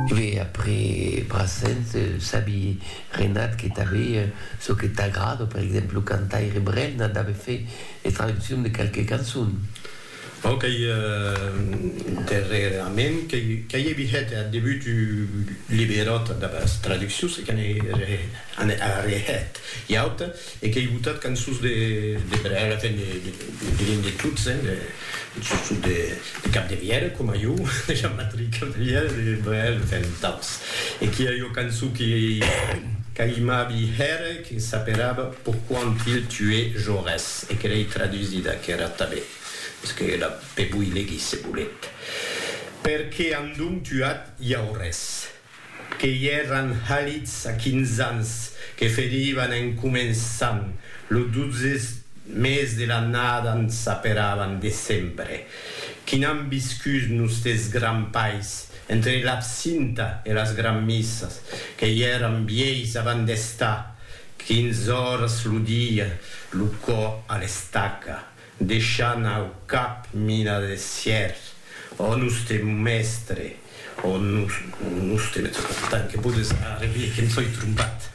E après Brassens, Sabi Renat che t'avait ce che t'aggrado, per esempio cantai Rebrel, n'avait fait les traductions de quelques chansons. Ok, dernièrement, qu'il y avait au début du libérat de la traduction, c'est qu'on est arrêté. Il y a autre, et qu'il y a eu d'autres chansons de Brel, enfin, de toutes, surtout de Cap de Vierre, comme il y a eu, Jean-Patrick Cap de Vierre, de Brel, enfin, tous. Et qu'il y a eu une chanson qui m'a dit qui s'appelait Pourquoi ont-ils tué Jaurès, et qu'elle est traduite, qui era tabé. Parce que la pebui leghi se boulette. Perché andum tuat Jaurès, che eran halits a 15 ans, che ferivan en començant, lo 12 mes de l'annada saperavan de sempre, qui n'han viscut nostres grands pais, entre l'absinta e las gran missas, che eran vieis avant d'estar, 15 horas lo dia, lo cor a l'estaca, deixant au cap mina de sier, o nostre mestre, o nostre metropolitane, que podes arriver, que em soi trompat.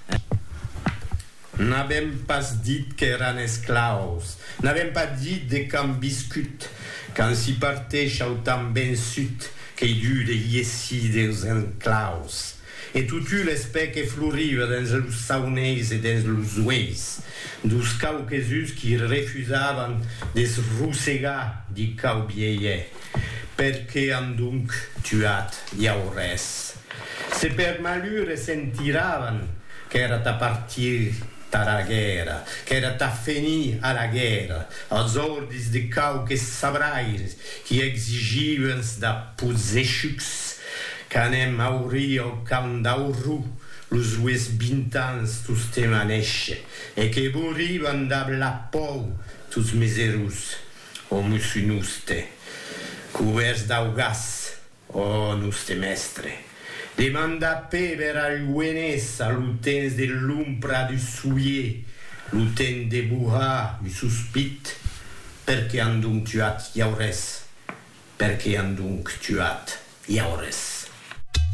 N'avem pas dit que eran esclaus, n'avem pas dit de qu'han viscut, quand s'y parteix autant ben sut, que du de ici des enclaus. Et tout l'espèce que floriva dans les sauners et dans les oueis, dos caucasus qui refusaven de se rossegar di cau vieillet, perché han donc tuat Jaurès. Se per malure sentiraven che era da partir la guerra, che era da finir a la guerra, als ordis de cauques sabraires qui exigiven da poseixux, canem aurio candauru, los ues bintans tus temanesce, e che morivan da la pou tus miserus, o musunuste, cuvers d'augas, o nuste mestre. Demanda pever al uenessa l'utens de l'umpra du soulier, l'uten de buha du suspit, perché han donc tuat Jaurès, perché han donc tuat Jaurès.